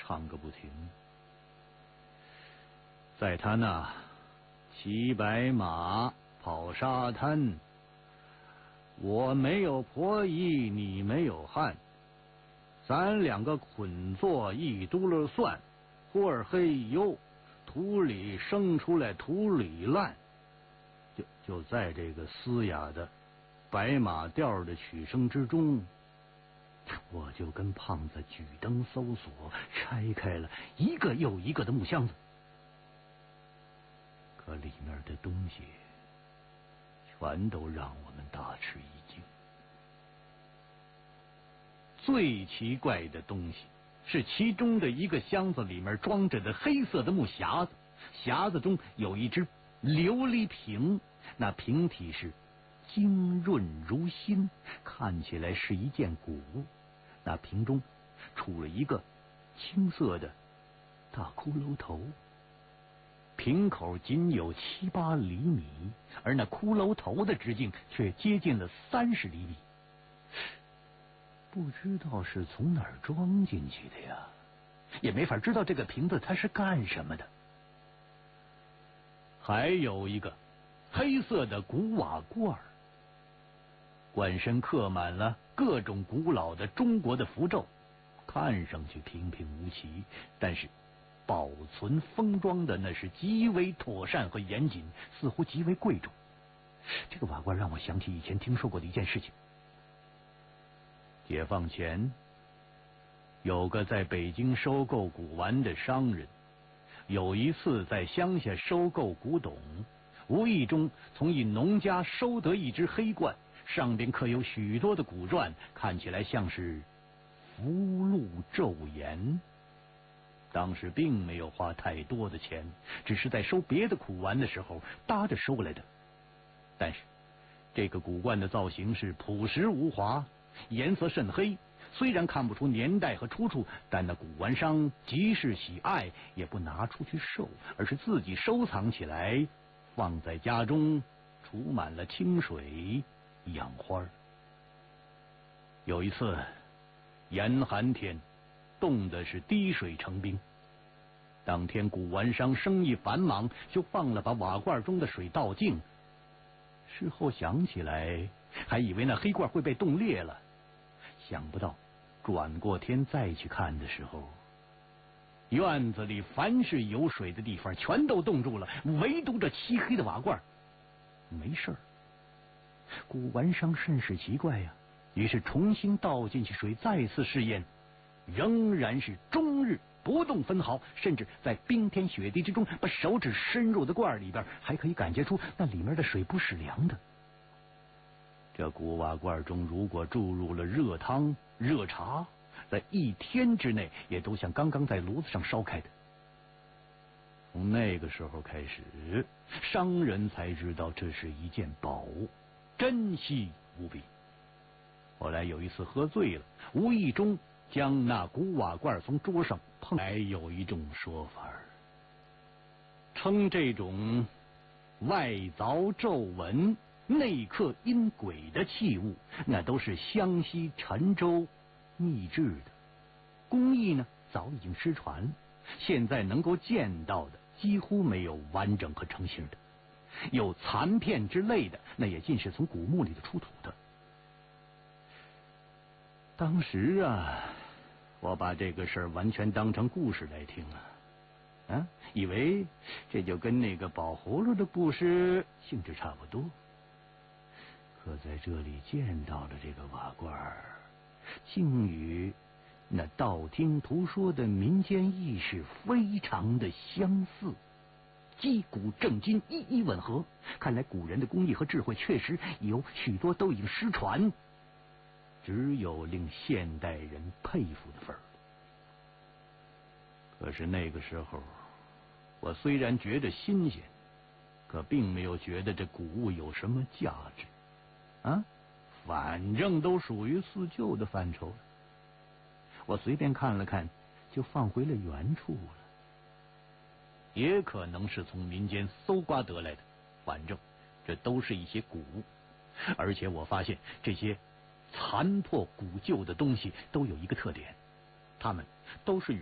唱个不停。在他那骑白马跑沙滩，我没有婆姨，你没有汉，咱两个捆坐一嘟噜蒜，忽而嘿呦，土里生出来土里烂。就在这个嘶哑的白马调的曲声之中，我就跟胖子举灯搜索，拆开了一个又一个的木箱子，可里面的东西全都让我们大吃一惊。最奇怪的东西是其中的一个箱子里面装着的黑色的木匣子，匣子中有一只琉璃瓶，那瓶体是晶润如新，看起来是一件古物。那瓶中杵了一个青色的大骷髅头，瓶口仅有7、8厘米，而那骷髅头的直径却接近了30厘米。不知道是从哪儿装进去的呀，也没法知道这个瓶子它是干什么的。还有一个黑色的古瓦罐，罐身刻满了各种古老的中国的符咒，看上去平平无奇，但是保存封装的那是极为妥善和严谨，似乎极为贵重。这个瓦罐让我想起以前听说过的一件事情。解放前，有个在北京收购古玩的商人，有一次在乡下收购古董，无意中从一农家收得一只黑罐，上边刻有许多的古篆，看起来像是符箓咒言。当时并没有花太多的钱，只是在收别的古玩的时候搭着收来的。但是这个古罐的造型是朴实无华，颜色甚黑，虽然看不出年代和出处，但那古玩商即使喜爱也不拿出去售，而是自己收藏起来，放在家中储满了清水养花。有一次严寒天，冻的是滴水成冰，当天古玩商生意繁忙，就忘了把瓦罐中的水倒净。事后想起来，还以为那黑罐会被冻裂了，想不到转过天再去看的时候，院子里凡是有水的地方全都冻住了，唯独这漆黑的瓦罐没事儿。古玩商甚是奇怪呀，于是重新倒进去水，再次试验，仍然是终日不动分毫，甚至在冰天雪地之中，把手指伸入的罐里边，还可以感觉出那里面的水不是凉的。这古瓦罐中如果注入了热汤、热茶，在1天之内也都像刚刚在炉子上烧开的。从那个时候开始，商人才知道这是一件宝物，珍惜无比。后来有一次喝醉了，无意中将那古瓦罐从桌上碰来，有一种说法，称这种外凿皱纹、内刻阴鬼的器物，那都是湘西陈州秘制的，工艺呢早已经失传，现在能够见到的几乎没有完整和成型的，有残片之类的，那也尽是从古墓里头出土的。当时啊，我把这个事儿完全当成故事来听啊，以为这就跟那个宝葫芦的故事性质差不多。可在这里见到的这个瓦罐，竟与那道听途说的民间意识非常的相似，击古正今，一一吻合。看来古人的工艺和智慧确实有许多都已经失传，只有令现代人佩服的份儿。可是那个时候，我虽然觉得新鲜，可并没有觉得这古物有什么价值啊，反正都属于四旧的范畴了。我随便看了看，就放回了原处了。也可能是从民间搜刮得来的，反正这都是一些古物。而且我发现这些残破古旧的东西都有一个特点，它们都是与